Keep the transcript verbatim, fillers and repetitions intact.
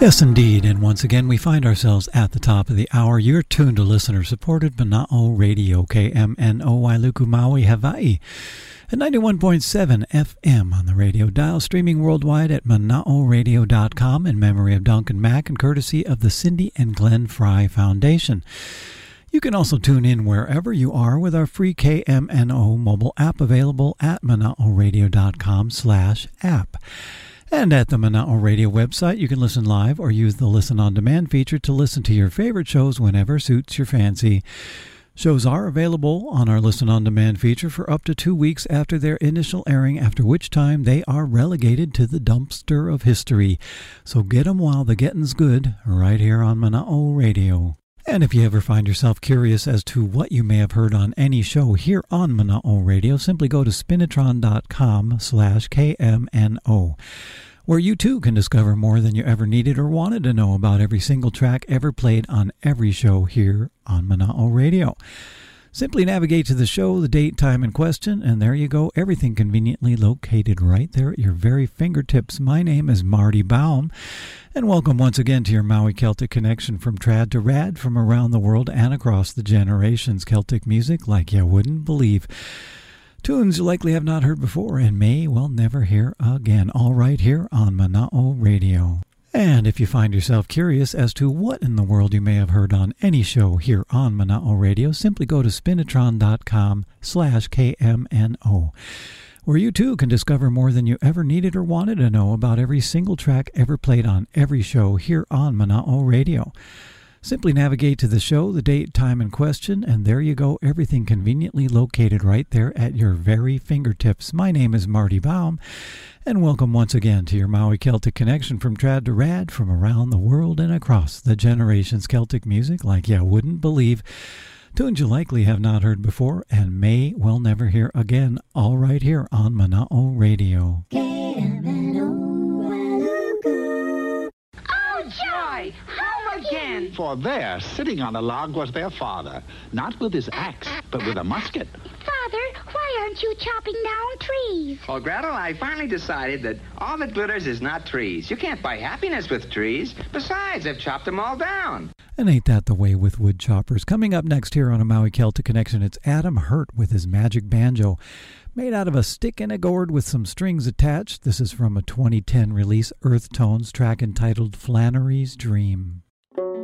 Yes, indeed, and once again we find ourselves at the top of the hour. You're tuned to listener-supported Mana'o Radio, K M N O Wailuku, Maui, Hawaii, at ninety-one point seven F M on the radio dial, streaming worldwide at mana'o radio dot com in memory of Duncan Mack and courtesy of the Cindy and Glenn Fry Foundation. You can also tune in wherever you are with our free K M N O mobile app available at mana'o radio dot com slash app. And at the Mana'o Radio website, you can listen live or use the Listen On Demand feature to listen to your favorite shows whenever suits your fancy. Shows are available on our Listen On Demand feature for up to two weeks after their initial airing, after which time they are relegated to the dumpster of history. So get 'em while the getting's good, right here on Mana'o Radio. And if you ever find yourself curious as to what you may have heard on any show here on Mana'o Radio, simply go to spinitron dot com slash K M N O, where you too can discover more than you ever needed or wanted to know about every single track ever played on every show here on Mana'o Radio. Simply navigate to the show, the date, time, and question, and there you go. Everything conveniently located right there at your very fingertips. My name is Marty Baum, and welcome once again to your Maui Celtic connection from trad to rad, from around the world and across the generations. Celtic music like you wouldn't believe. Tunes you likely have not heard before and may well never hear again, all right here on Mana'o Radio. And if you find yourself curious as to what in the world you may have heard on any show here on Mana'o Radio, simply go to spinitron dot com slash K M N O, where you too can discover more than you ever needed or wanted to know about every single track ever played on every show here on Mana'o Radio. Simply navigate to the show, the date, time, and question, and there you go. Everything conveniently located right there at your very fingertips. My name is Marty Baum, and welcome once again to your Maui Celtic connection from trad to rad, from around the world and across the generations. Celtic music like you wouldn't believe. Tunes you likely have not heard before and may well never hear again, all right here on Mana'o Radio. K M N O. Oh, joy! Home again! For there, sitting on a log, was their father, not with his axe, but with a musket. Father, why aren't you chopping down trees? Well, Gretel, I finally decided that all that glitters is not trees. You can't buy happiness with trees. Besides, I've chopped them all down. And ain't that the way with wood choppers? Coming up next here on a Maui Celtic Connection, it's Adam Hurt with his magic banjo, made out of a stick and a gourd with some strings attached. This is from a twenty ten release, Earth Tones, track entitled Flannery's Dream.